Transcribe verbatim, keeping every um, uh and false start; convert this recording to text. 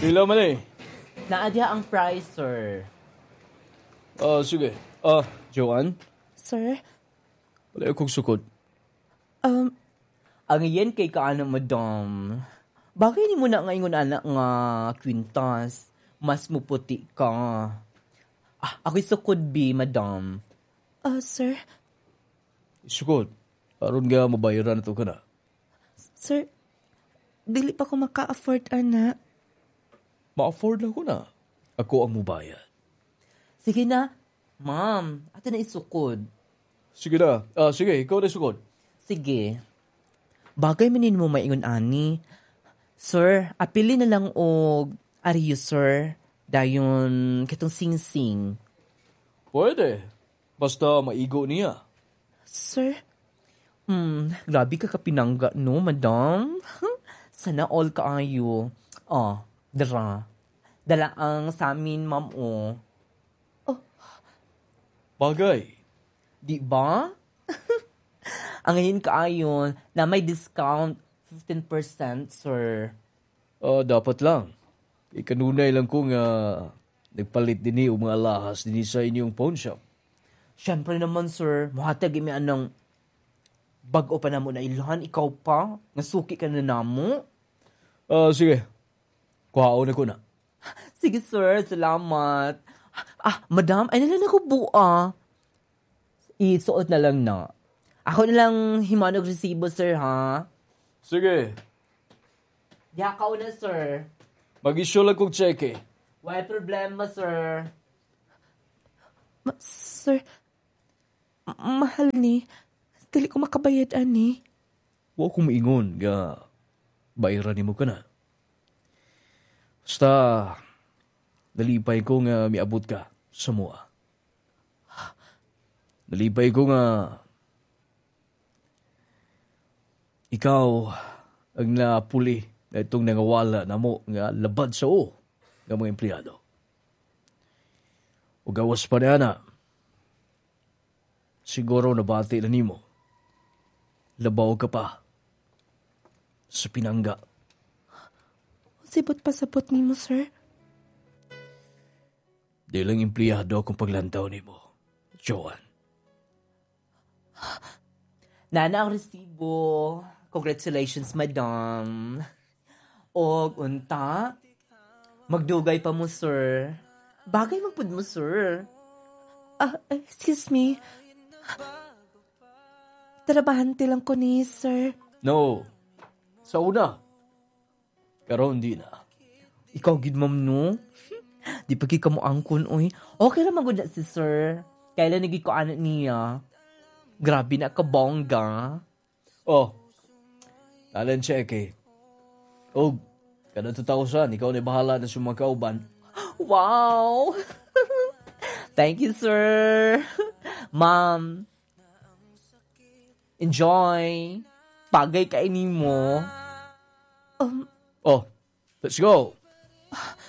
Pila man eh. Naadya ang price, sir. Ah, sige. Ah, Joanne, Sir, wala akong sukod. um, Ang iyan kay kaano, madam. Bagay ni mo na ngayon anak nga kwintas. Mas muputi ka. Ah, ako'y sukod bi, madam. uh, sir, Sukod. Aron nga mabayaran ito ka na. sir, dili pa ko maka-afford, ana. Ma-afford na ko na. Ako ang mubayad. Sige na. Ma'am, ato na isukod. Sige na. Ah, sige, ikaw na sukod. Sige. Bagay manin mo maingon ani. Sir, apili na lang og Ariyo, sir. Dayon kitong sing-sing. Pwede. Basta maigo niya. Sir, Hmm, grabe ka kapinangga, no, madam? Sana all kaayo. Oh, dara. Dala ang sa amin, ma'am, oh. Bagay. Di ba? Ang ngayon kaayon na may discount fifteen percent, sir. Ah, dapat lang. Ikanunay lang ko nga nagpalit din ni o mga alahas din sa inyong pawn shop. Siyempre naman, sir, muhatag imi anang bag-o pa na mo na ilan, ikaw pa, nga suki ka na namo. Ah, sige. Kuhaon na ko na. Sige, sir, salamat. Ah, madam, ay nalang ako bua. Isuot na lang na. Ako na lang himanog resibo, sir, ha? Sige. Yakaw na, sir. Mag-issue lang kong cheque. Wala problema, sir. ma- sir, ma- mahal ni. Dili ko makabayad, ani. Huwag kong maingon nga bayaran mo ka na. Basta, nalipay ko nga miabot ka sa mua. Nalipay ko nga ikaw ang napuli na itong nangawala na mo nga labad sa o ng mga empleyado. O gawas pa na na, siguro nabati na nimo. Labaw ka pa sa pinangga. Sibot pa sabot ni mo, sir. Di lang empleyado akong paglantaw nimo, Joanne. Nana ang resibo. Congratulations, madam. O, unta, magdugay pa mo, sir. Bagay magpud mo, sir. Ah, excuse me. Trabahante lang ko ni, sir. No, sa una. Karon di na. Ikaw, gid ma'am, no? Di pa ka mo angkon, oy. Okay naman gud na si sir. Kailan naging ko anak niya. Grabe na ka, bongga. Oh, talent check eh. Oh, kada two thousand, ikaw na bahala na sa mga kauban. Wow! Thank you, sir. Ma'am, enjoy. Pagay kainin mo. Um, Oh, let's go.